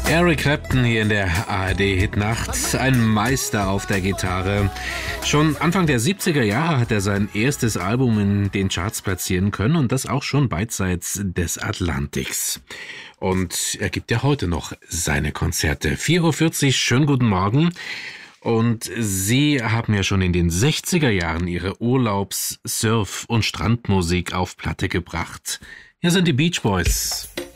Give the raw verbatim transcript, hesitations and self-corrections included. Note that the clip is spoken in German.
Eric Clapton hier in der A R D-Hitnacht, ein Meister auf der Gitarre. Schon Anfang der siebziger Jahre hat er sein erstes Album in den Charts platzieren können und das auch schon beidseits des Atlantiks. Und er gibt ja heute noch seine Konzerte. vier Uhr vierzig, schönen guten Morgen. Und Sie haben ja schon in den sechziger Jahren Ihre Urlaubs-, Surf- und Strandmusik auf Platte gebracht. Hier sind die Beach Boys.